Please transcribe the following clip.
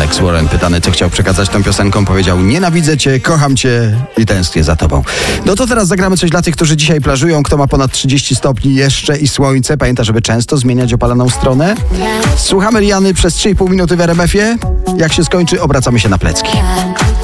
Alex Warren, pytany, co chciał przekazać tą piosenką, powiedział: nienawidzę cię, kocham cię i tęsknię za tobą. No to teraz zagramy coś dla tych, którzy dzisiaj plażują. Kto ma ponad 30 stopni jeszcze i słońce, pamięta, żeby często zmieniać opalaną stronę. Słuchamy Riany przez 3,5 minuty w RMF-ie. Jak się skończy, obracamy się na plecki.